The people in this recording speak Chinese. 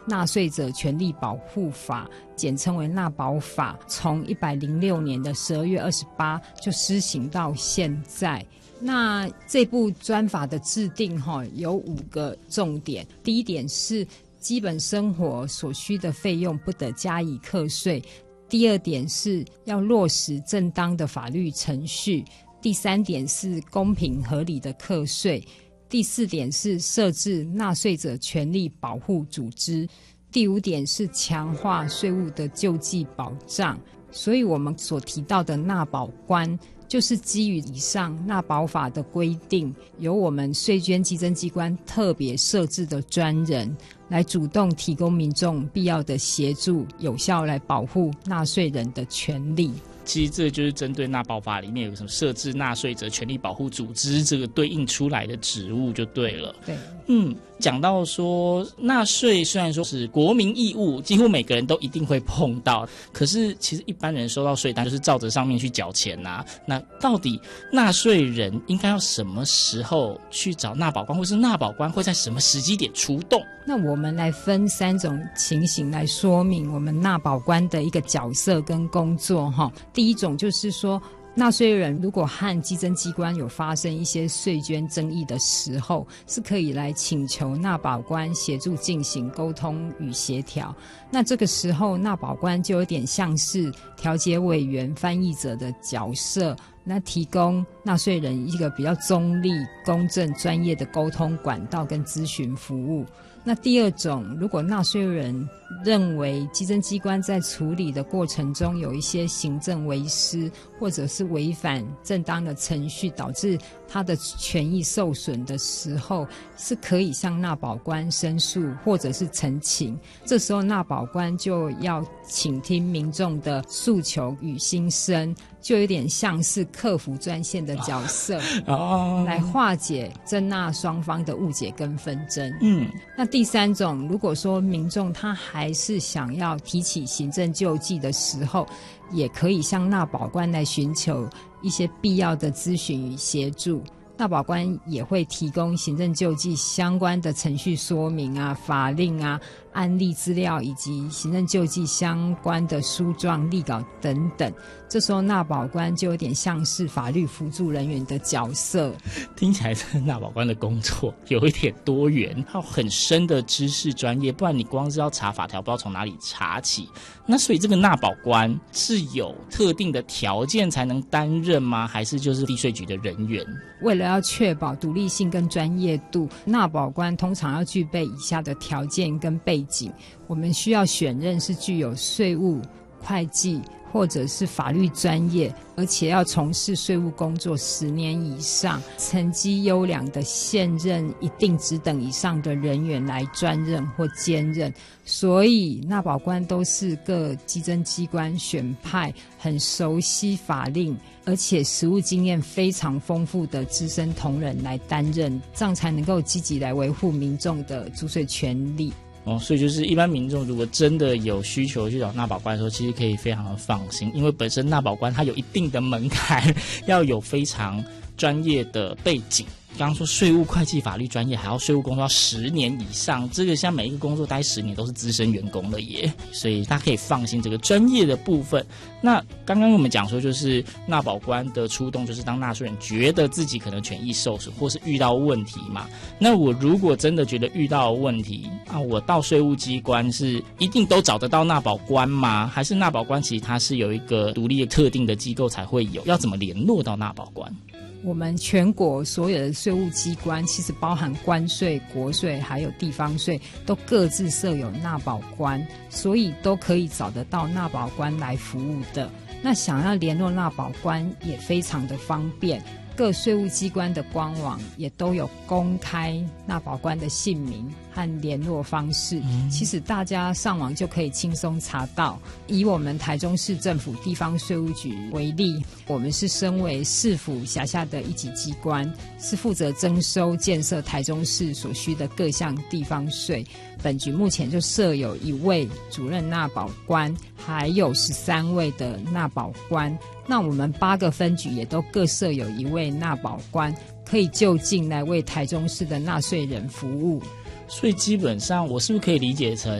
纳税者权利保护法，简称为纳保法，从106年的12月28就施行到现在。那这部专法的制定有5个重点。第一点是基本生活所需的费用不得加以课税。第二点是要落实正当的法律程序。第3点是公平合理的课税。第4点是设置纳税者权利保护组织。第5点是强化税务的救济保障。所以我们所提到的纳保官，就是基于以上纳保法的规定，由我们税捐稽征机关特别设置的专人，来主动提供民众必要的协助，有效来保护纳税人的权利。 其实这就是针对纳保法里面有什么设置纳税者权利保护组织这个对应出来的职务就对了。 对， 讲到说纳税虽然说是国民义务，几乎每个人都一定会碰到，可是其实一般人收到税单就是照着上面去缴钱啊。那到底纳税人应该要什么时候去找纳保官，或是纳保官会在什么时机点出动？ 那我们来分3种情形来说明我们纳保官的一个角色跟工作。第一种就是说，纳税人如果和稽征机关有发生一些税捐争议的时候，是可以来请求纳保官协助进行沟通与协调。那这个时候纳保官就有点像是调解委员、翻译者的角色，那提供纳税人一个比较中立、公正、专业的沟通管道跟咨询服务。那第二种，如果纳税人认为稽征机关在处理的过程中有一些行政违失，或者是违反正当的程序，导致他的权益受损的时候，是可以向纳保官申诉或者是陈情。这时候纳保官就要倾听民众的诉求与心声，就有点像是客服专线的角色，来化解征纳双方的误解跟纷争。那第3种，如果说民众他还是想要提起行政救济的时候，也可以向纳保官来寻求一些必要的咨询与协助。纳保官也会提供行政救济相关的程序说明啊、法令啊、案例资料以及行政救济相关的书状、例稿等等。这时候纳保官就有点像是法律辅助人员的角色。 听起来这纳保官的工作有一点多元，还有很深的知识专业，不然你光是要查法条不知道从哪里查起。那所以这个纳保官是有特定的条件才能担任吗？还是就是地税局的人员？ 为了要确保独立性跟专业度，纳保官通常要具备以下的条件跟背景。我们需要选任是具有税务、会计或者是法律专业，而且要从事税务工作10年以上，成绩优良的现任一定职等以上的人员来专任或兼任。所以纳保官都是各稽征机关选派很熟悉法令，而且实务经验非常丰富的资深同仁来担任，这样才能够积极来维护民众的租税权利。 所以就是一般民众如果真的有需求去找纳保官的时候，其实可以非常的放心，因为本身纳保官它有一定的门槛，要有非常专业的背景。刚刚说税务、会计、法律专业，还要税务工作要10年以上，这个像每一个工作待10年都是资深员工了耶，所以大家可以放心这个专业的部分。那刚刚我们讲说，就是纳保官的出动，就是当纳税人觉得自己可能权益受损，或是遇到问题嘛。那我如果真的觉得遇到问题啊，我到税务机关是一定都找得到纳保官吗？还是纳保官其实它是有一个独立的特定的机构才会有？要怎么联络到纳保官？ 我们全国所有的税务机关，其实包含关税、国税还有地方税，都各自设有纳保官，所以都可以找得到纳保官来服务的。那想要联络纳保官也非常的方便，各税务机关的官网也都有公开纳保官的姓名和联络方式，其实大家上网就可以轻松查到。以我们台中市政府地方税务局为例，我们是身为市府辖下的一级机关，是负责征收建设台中市所需的各项地方税。本局目前就设有1位主任纳保官，还有13位的纳保官。那我们8个分局也都各设有1位纳保官，可以就近来为台中市的纳税人服务。 所以基本上我是不是可以理解成